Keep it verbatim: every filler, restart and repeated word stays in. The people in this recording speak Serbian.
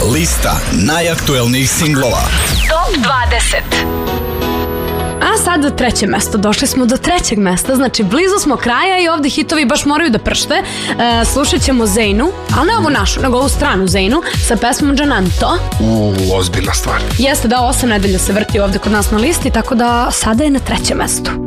Lista najaktuelnijih singlova. Top dvadeset. A sad treće mesto, došli smo do trećeg mesta, znači blizu smo kraja i ovdje hitovi baš moraju da pršte. E, slušat ćemo Zeynu, ali ne ovu našu, nego ovu stranu Zeynu, sa pesmom Džananto. U, ozbiljna stvar. Jeste da osam nedelja se vrti ovdje kod nas na listi, tako da sada je na trećem mestu.